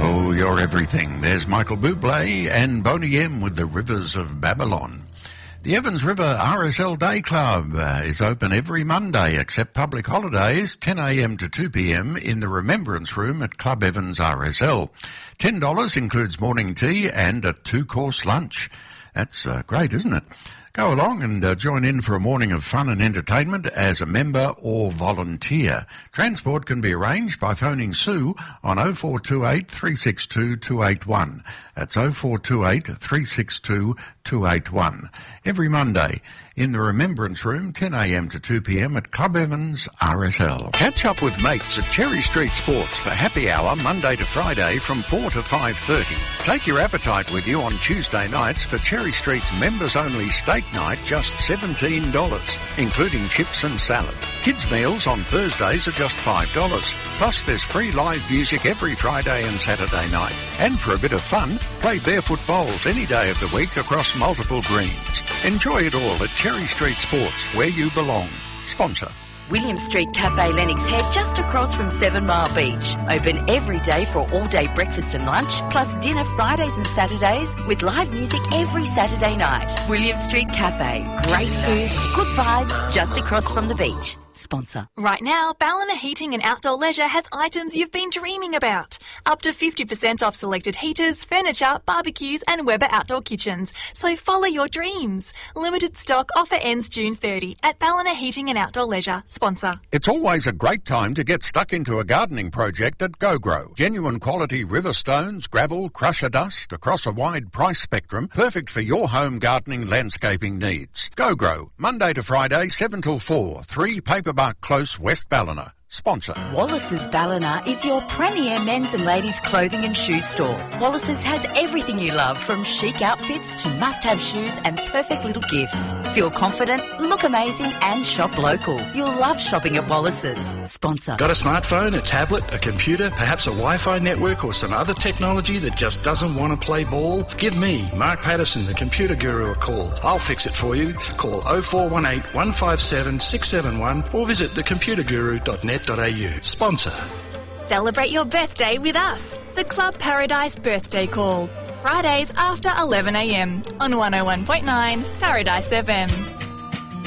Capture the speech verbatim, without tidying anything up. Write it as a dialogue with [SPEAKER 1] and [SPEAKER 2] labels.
[SPEAKER 1] Oh, you're everything. There's Michael Bublé and Boney M with the Rivers of Babylon. The Evans River R S L Day Club uh, is open every Monday except public holidays, ten a m to two p m in the Remembrance Room at Club Evans R S L. ten dollars includes morning tea and a two-course lunch. That's uh, great, isn't it? Go along and uh, join in for a morning of fun and entertainment as a member or volunteer. Transport can be arranged by phoning Sue on oh four two eight, three six two, two eight one. That's oh four two eight, three six two, two eight one. Every Monday in the Remembrance Room, ten a m to two p m at Club Evans R S L.
[SPEAKER 2] Catch up with mates at Cherry Street Sports for happy hour Monday to Friday from four to five thirty. Take your appetite with you on Tuesday nights for Cherry Street's members-only steak night, just seventeen dollars, including chips and salad. Kids' meals on Thursdays are just five dollars. Plus there's free live music every Friday and Saturday night. And for a bit of fun, play barefoot bowls any day of the week across multiple greens. Enjoy it all at Cherry Street Sports, where you belong. Sponsor.
[SPEAKER 3] William Street Cafe Lennox Head, just across from Seven Mile Beach. Open every day for all-day breakfast and lunch, plus dinner Fridays and Saturdays, with live music every Saturday night. William Street Cafe. Great foods, good vibes, just across from the beach. Sponsor.
[SPEAKER 4] Right now, Ballina Heating and Outdoor Leisure has items you've been dreaming about. Up to fifty percent off selected heaters, furniture, barbecues and Weber outdoor kitchens. So follow your dreams. Limited stock offer ends June thirtieth at Ballina Heating and Outdoor Leisure. Sponsor.
[SPEAKER 2] It's always a great time to get stuck into a gardening project at GoGrow. Genuine quality river stones, gravel, crusher dust across a wide price spectrum, perfect for your home gardening landscaping needs. GoGrow, Monday to Friday, seven till four, three Paper Bark Close, West Ballina. Sponsor.
[SPEAKER 3] Wallace's Ballina is your premier men's and ladies' clothing and shoe store. Wallace's has everything you love, from chic outfits to must-have shoes and perfect little gifts. Feel confident, look amazing and shop local. You'll love shopping at Wallace's. Sponsor.
[SPEAKER 5] Got a smartphone, a tablet, a computer, perhaps a Wi-Fi network or some other technology that just doesn't want to play ball? Give me, Mark Patterson, the Computer Guru, a call. I'll fix it for you. Call oh four one eight, one five seven, six seven one or visit the computer guru dot net. Sponsor.
[SPEAKER 4] Celebrate your birthday with us. The Club Paradise Birthday Call. Fridays after eleven a m on one oh one point nine Paradise F M.